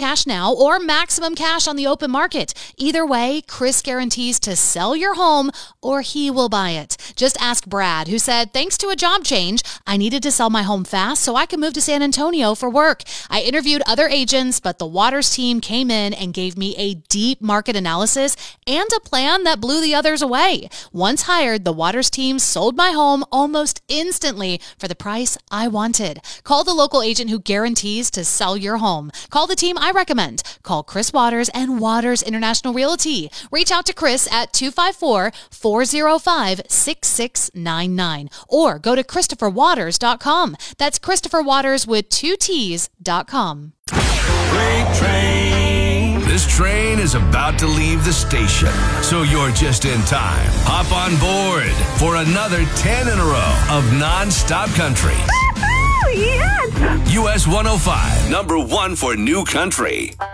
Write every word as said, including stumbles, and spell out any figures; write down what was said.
cash now or maximum cash on the open market. Either way, Chris guarantees to sell your home or he will buy it. Just ask Brad, who said, thanks to a job change, I needed to sell my home fast so I could move to San Antonio for work. I interviewed other agents, but the Waters team came in and gave me a deep market analysis and a plan that blew the others away. Once hired, the Waters team sold my home almost instantly for the price I wanted. Call the local agent who guarantees to sell your home. Call the team I recommend. Call Chris Waters and Waters International Realty. Reach out to Chris at two five four, four oh five, six six nine nine or go to Christopher Waters dot com. That's Christopher Waters with two T's dot com. Freight train. This train is about to leave the station, so you're just in time. Hop on board for another ten in a row of non-stop country. Yes! U S one oh five, number one for new country.